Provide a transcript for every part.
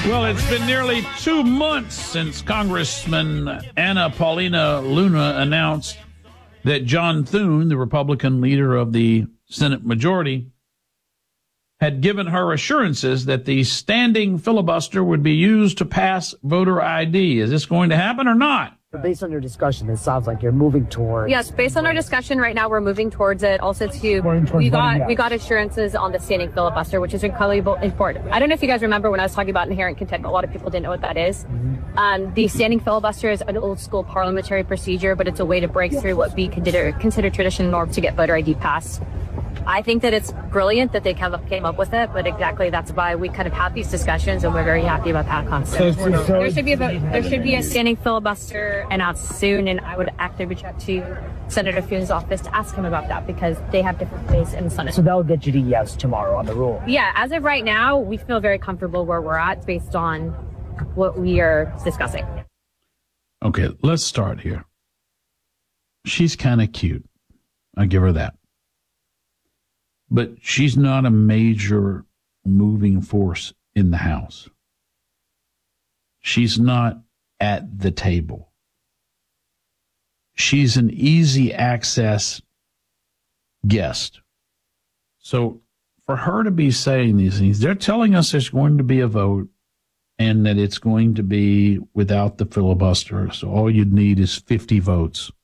Well, it's been nearly 2 months since Congressman Anna Paulina Luna announced that John Thune, the Republican leader of the Senate majority, had given her assurances that the standing filibuster would be used to pass voter ID. Is this going to happen or not? Based on your discussion, it sounds like you're moving towards. Yes, based on our discussion right now, we're moving towards it. Also, we got assurances on the standing filibuster, which is incredibly important. I don't know if you guys remember when I was talking about inherent contempt. A lot of people didn't know what that is. The standing filibuster is an old school parliamentary procedure, but it's a way to break through what we consider traditional norms to get voter ID passed. I think that it's brilliant that they came up with it, but exactly that's why we kind of have these discussions, and we're very happy about that concept. There should be a standing filibuster announced soon, and I would actively reach out to Senator Thune's office to ask him about that because they have different ways in the Senate. So that'll get you to yes tomorrow on the rule. Yeah, as of right now, we feel very comfortable where we're at based on what we are discussing. Okay, let's start here. She's kind of cute. I give her that. But she's not a major moving force in the House. She's not at the table. She's an easy access guest. So for her to be saying these things, they're telling us there's going to be a vote and that it's going to be without the filibuster. So all you'd need is 50 votes.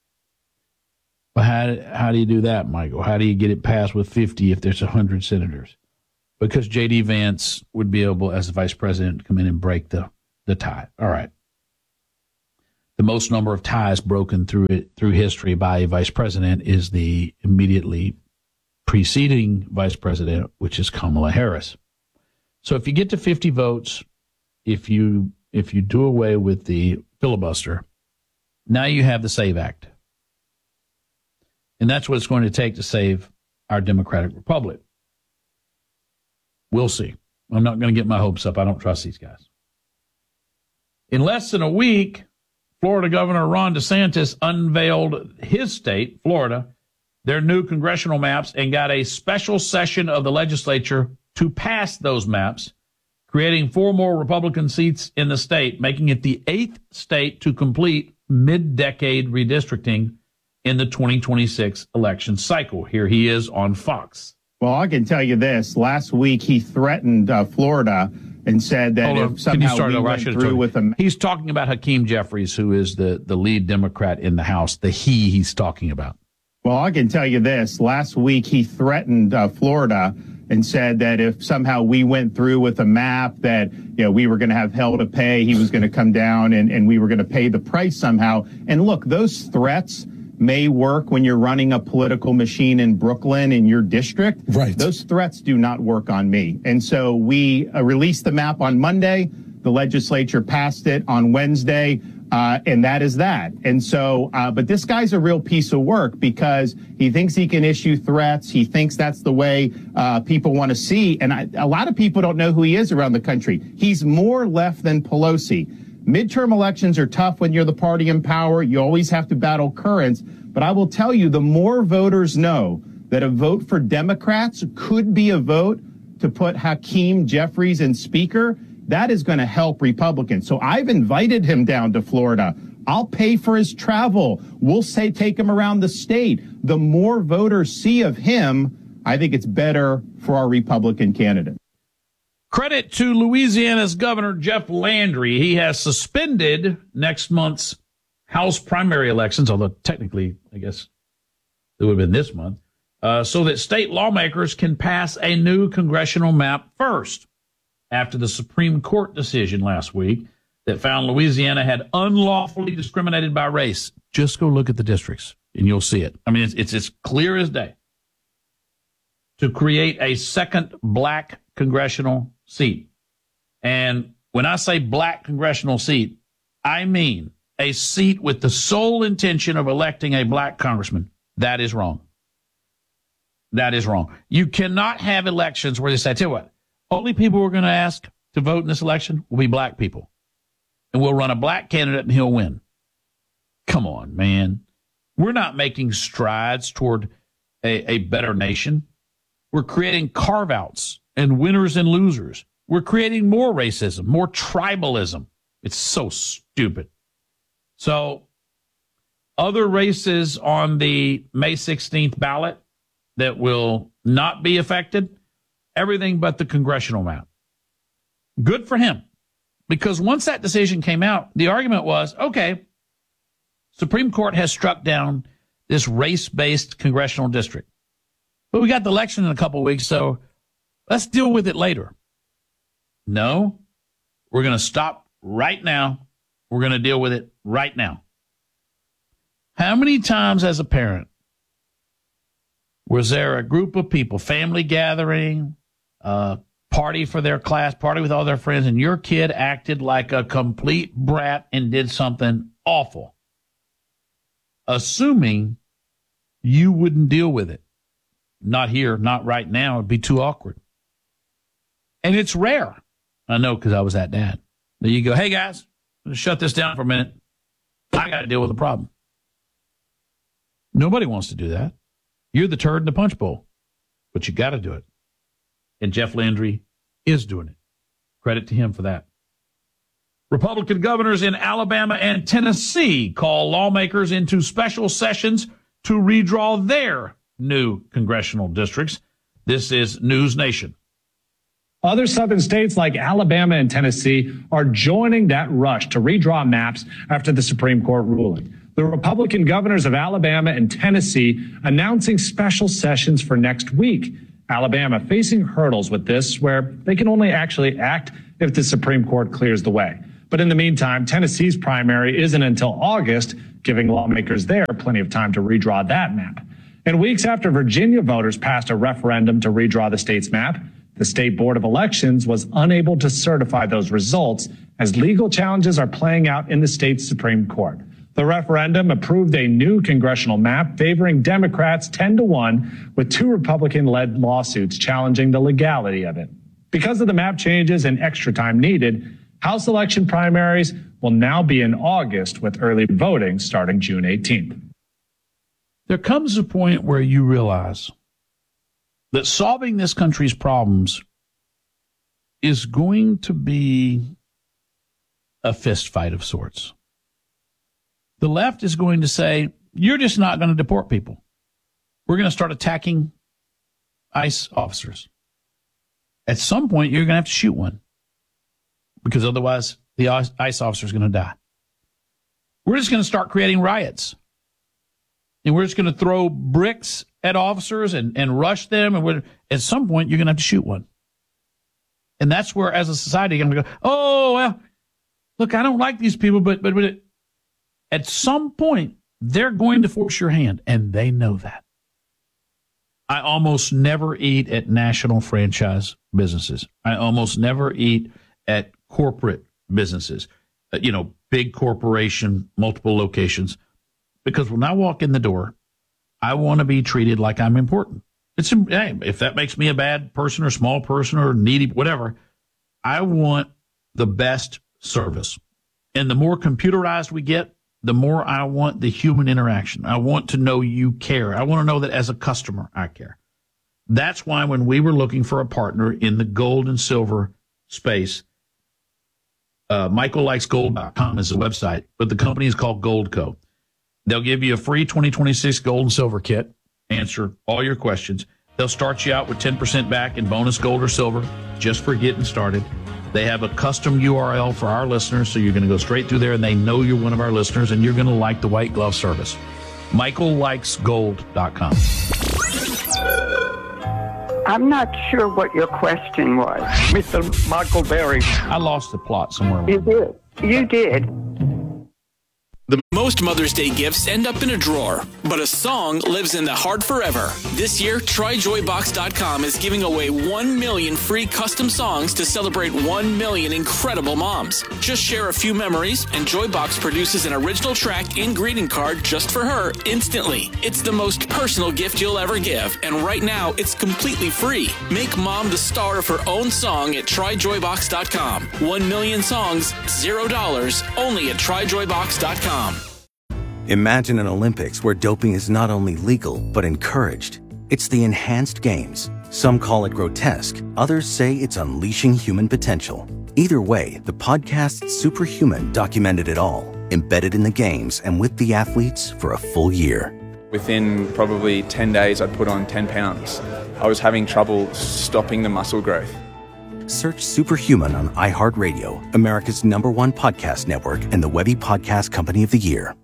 Well, how do you do that, Michael? How do you get it passed with 50 if there's 100 senators? Because J.D. Vance would be able, as the vice president, to come in and break the tie. All right. The most number of ties broken through history by a vice president is the immediately preceding vice president, which is Kamala Harris. So if you get to 50 votes, if you do away with the filibuster, now you have the SAVE Act. And that's what it's going to take to save our democratic republic. We'll see. I'm not going to get my hopes up. I don't trust these guys. In less than a week, Florida Governor Ron DeSantis unveiled his state, Florida, their new congressional maps and got a special session of the legislature to pass those maps, creating 4 more Republican seats in the state, making it the 8th state to complete mid-decade redistricting in the 2026 election cycle. Here he is on Fox. Well, I can tell you this. Last week, he threatened Florida and said that if somehow we went through with him. He's talking about Hakeem Jeffries, who is the lead Democrat in the House, he's talking about. Well, I can tell you this. Last week, he threatened Florida and said that if somehow we went through with a map that, we were going to have hell to pay, he was going to come down and we were going to pay the price somehow. And look, those threats may work when you're running a political machine in Brooklyn in your district. Right. Those threats do not work on me. And so we released the map on Monday. The legislature passed it on Wednesday. And that is that. And so, but this guy's a real piece of work because he thinks he can issue threats. He thinks that's the way people want to see. And a lot of people don't know who he is around the country. He's more left than Pelosi. Midterm elections are tough when you're the party in power. You always have to battle currents. But I will tell you, the more voters know that a vote for Democrats could be a vote to put Hakeem Jeffries in Speaker, that is going to help Republicans. So I've invited him down to Florida. I'll pay for his travel. We'll take him around the state. The more voters see of him, I think it's better for our Republican candidate. Credit to Louisiana's Governor Jeff Landry. He has suspended next month's House primary elections, although technically, I guess, it would have been this month, so that state lawmakers can pass a new congressional map first, after the Supreme Court decision last week that found Louisiana had unlawfully discriminated by race. Just go look at the districts, and you'll see it. I mean, it's as clear as day. To create a second black congressional seat. And when I say black congressional seat, I mean a seat with the sole intention of electing a black congressman. That is wrong. That is wrong. You cannot have elections where they say, tell you what, only people we're going to ask to vote in this election will be black people. And we'll run a black candidate and he'll win. Come on, man. We're not making strides toward a better nation. We're creating carve-outs and winners and losers. we're creating more racism, more tribalism. It's so stupid. So other races on the May 16th ballot that will not be affected, everything but the congressional map. Good for him. Because once that decision came out, the argument was, okay, Supreme Court has struck down this race-based congressional district. But we got the election in a couple of weeks, so let's deal with it later. No, we're going to stop right now. We're going to deal with it right now. How many times as a parent was there a group of people, family gathering, party for their class, party with all their friends, and your kid acted like a complete brat and did something awful, assuming you wouldn't deal with it? Not here, not right now. It'd be too awkward. And it's rare. I know, because I was that dad. There you go. Hey, guys, I'm going to shut this down for a minute. I got to deal with the problem. Nobody wants to do that. You're the turd in the punch bowl, but you got to do it. And Jeff Landry is doing it. Credit to him for that. Republican governors in Alabama and Tennessee call lawmakers into special sessions to redraw their new congressional districts. This is News Nation. Other southern states like Alabama and Tennessee are joining that rush to redraw maps after the Supreme Court ruling. The Republican governors of Alabama and Tennessee announcing special sessions for next week. Alabama facing hurdles with this, where they can only actually act if the Supreme Court clears the way. But in the meantime, Tennessee's primary isn't until August, giving lawmakers there plenty of time to redraw that map. And weeks after Virginia voters passed a referendum to redraw the state's map, the State Board of Elections was unable to certify those results as legal challenges are playing out in the state's Supreme Court. The referendum approved a new congressional map favoring Democrats 10-1, with 2 Republican-led lawsuits challenging the legality of it. Because of the map changes and extra time needed, House election primaries will now be in August, with early voting starting June 18th. There comes a point where you realize that solving this country's problems is going to be a fist fight of sorts. The left is going to say, you're just not going to deport people. We're going to start attacking ICE officers. At some point, you're going to have to shoot one, because otherwise the ICE officer is going to die. We're just going to start creating riots. And we're just going to throw bricks at officers and rush them. And at some point, you're going to have to shoot one. And that's where, as a society, you're going to go, oh, well, look, I don't like these people, but at some point, they're going to force your hand, and they know that. I almost never eat at national franchise businesses. I almost never eat at corporate businesses, big corporation, multiple locations. Because when I walk in the door, I want to be treated like I'm important. If that makes me a bad person or small person or needy, whatever, I want the best service. And the more computerized we get, the more I want the human interaction. I want to know you care. I want to know that as a customer, I care. That's why when we were looking for a partner in the gold and silver space, MichaelLikesGold.com is the website, but the company is called Goldco. They'll give you a free 2026 gold and silver kit, answer all your questions. They'll start you out with 10% back in bonus gold or silver just for getting started. They have a custom URL for our listeners, so you're going to go straight through there, and they know you're one of our listeners, and you're going to like the white glove service. MichaelLikesGold.com. I'm not sure what your question was. Mr. Michael Berry. I lost the plot somewhere. You did. You did. Most Mother's Day gifts end up in a drawer, but a song lives in the heart forever. This year, TryJoyBox.com is giving away 1 million free custom songs to celebrate 1 million incredible moms. Just share a few memories, and Joybox produces an original track and greeting card just for her instantly. It's the most personal gift you'll ever give, and right now, it's completely free. Make mom the star of her own song at TryJoyBox.com. 1 million songs, $0, only at TryJoyBox.com. Imagine an Olympics where doping is not only legal, but encouraged. It's the Enhanced Games, Some call it grotesque, others say it's unleashing human potential. Either way, the podcast Superhuman documented it all, embedded in the games and with the athletes for a full year. Within probably 10 days, I'd put on 10 pounds. I was having trouble stopping the muscle growth. Search Superhuman on iHeartRadio, America's #1 podcast network, and the Webby Podcast Company of the Year.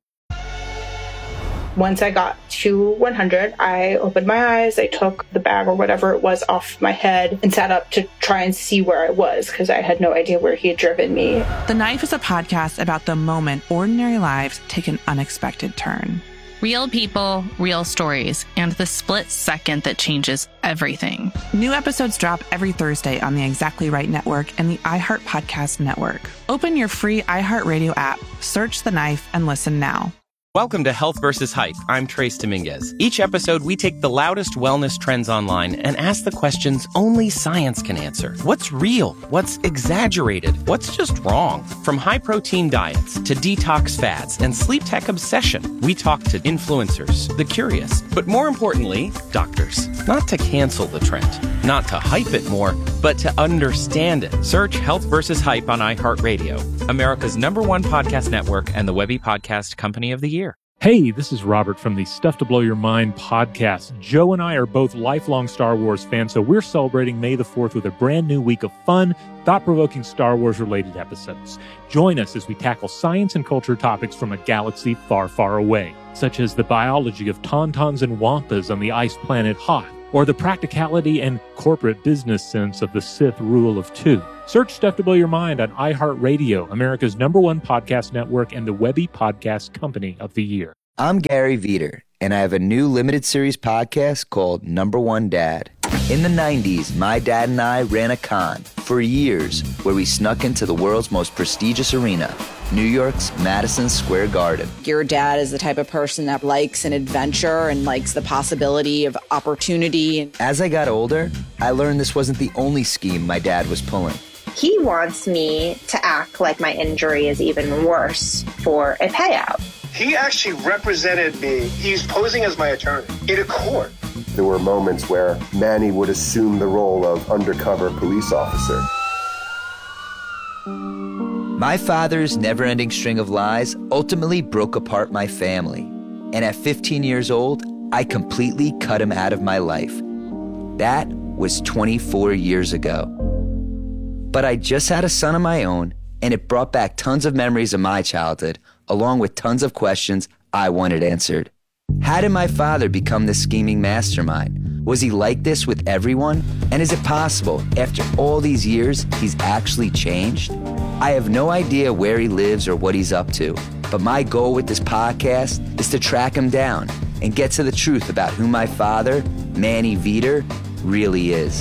Once I got to 100, I opened my eyes, I took the bag or whatever it was off my head and sat up to try and see where I was because I had no idea where he had driven me. The Knife is a podcast about the moment ordinary lives take an unexpected turn. Real people, real stories, and the split second that changes everything. New episodes drop every Thursday on the Exactly Right Network and the iHeart Podcast Network. Open your free iHeartRadio app, search The Knife, and listen now. Welcome to Health vs. Hype. I'm Trace Dominguez. Each episode, we take the loudest wellness trends online and ask the questions only science can answer. What's real? What's exaggerated? What's just wrong? From high-protein diets to detox fads and sleep tech obsession, we talk to influencers, the curious, but more importantly, doctors. Not to cancel the trend, not to hype it more, but to understand it. Search Health vs. Hype on iHeartRadio, America's #1 podcast network and the Webby Podcast Company of the Year. Hey, this is Robert from the Stuff to Blow Your Mind podcast. Joe and I are both lifelong Star Wars fans, so we're celebrating May the 4th with a brand new week of fun, thought-provoking Star Wars-related episodes. Join us as we tackle science and culture topics from a galaxy far, far away, such as the biology of tauntauns and wampas on the ice planet Hoth, or the practicality and corporate business sense of the Sith rule of two. Search Stuff to Blow Your Mind on iHeartRadio, America's #1 podcast network, and the Webby Podcast Company of the Year. I'm Gary Veter, and I have a new limited series podcast called #1 Dad. In the 90s, my dad and I ran a con for years where we snuck into the world's most prestigious arena, New York's Madison Square Garden. Your dad is the type of person that likes an adventure and likes the possibility of opportunity. As I got older, I learned this wasn't the only scheme my dad was pulling. He wants me to act like my injury is even worse for a payout. He actually represented me. He's posing as my attorney in a court. There were moments where Manny would assume the role of undercover police officer. My father's never-ending string of lies ultimately broke apart my family. And at 15 years old, I completely cut him out of my life. That was 24 years ago. But I just had a son of my own, and it brought back tons of memories of my childhood, along with tons of questions I wanted answered. How did my father become this scheming mastermind? Was he like this with everyone? And is it possible, after all these years, he's actually changed? I have no idea where he lives or what he's up to, but my goal with this podcast is to track him down and get to the truth about who my father, Manny Veter, really is.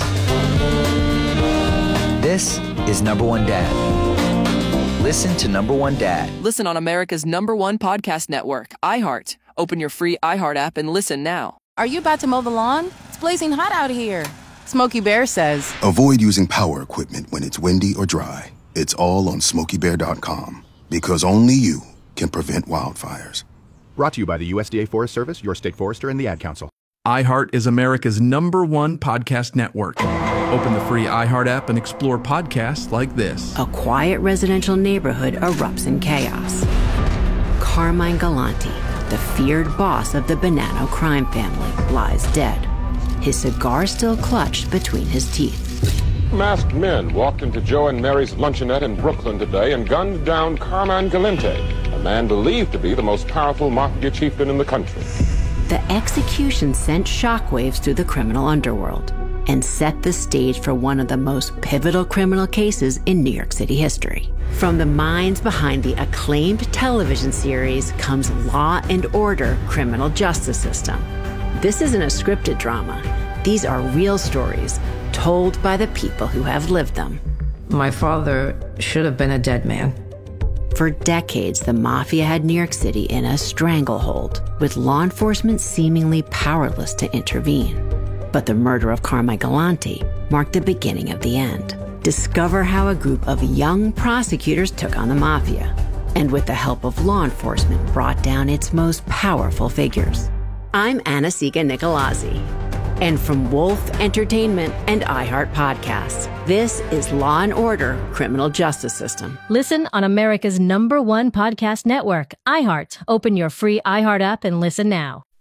This is #1 Dad. Listen to #1 Dad. Listen on America's #1 podcast network, iHeart. Open your free iHeart app and listen now. Are you about to mow the lawn? It's blazing hot out here. Smokey Bear says, avoid using power equipment when it's windy or dry. It's all on SmokeyBear.com, because only you can prevent wildfires. Brought to you by the USDA Forest Service, your state forester, and the Ad Council. iHeart is America's #1 podcast network. Open the free iHeart app and explore podcasts like this. A quiet residential neighborhood erupts in chaos. Carmine Galante, the feared boss of the Bonanno crime family, lies dead, his cigar still clutched between his teeth. Masked men walked into Joe and Mary's luncheonette in Brooklyn today and gunned down Carmine Galante, a man believed to be the most powerful mafia chieftain in the country. The execution sent shockwaves through the criminal underworld and set the stage for one of the most pivotal criminal cases in New York City history. From the minds behind the acclaimed television series comes Law and Order: Criminal Justice System. This isn't a scripted drama. These are real stories told by the people who have lived them. My father should have been a dead man. For decades, the mafia had New York City in a stranglehold, with law enforcement seemingly powerless to intervene. But the murder of Carmine Galante marked the beginning of the end. Discover how a group of young prosecutors took on the mafia, and with the help of law enforcement, brought down its most powerful figures. I'm Anna-Sigga Nicolazzi, And from Wolf Entertainment and iHeart Podcasts, this is Law & Order: Criminal Justice System. Listen on America's #1 podcast network, iHeart. Open your free iHeart app and listen now.